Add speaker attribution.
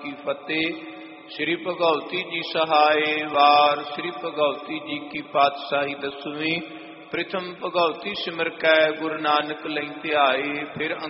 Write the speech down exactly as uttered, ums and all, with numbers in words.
Speaker 1: ਕੀ ਫਤਿਹ। ਸ੍ਰੀ ਭਗਉਤੀ ਜੀ ਸਹਾਏ ਵਾਰ। ਸ੍ਰੀ ਭਗਉਤੀ ਜੀ ਕੀ ਪਾਤਸ਼ਾਹੀ ਦਸਵੀਂ। ਪ੍ਰਥਮ ਭਗਉਤੀ ਸਿਮਰ ਕੈ ਗੁਰੂ ਨਾਨਕ ਲਈ ਧਿਆਏ। ਫਿਰ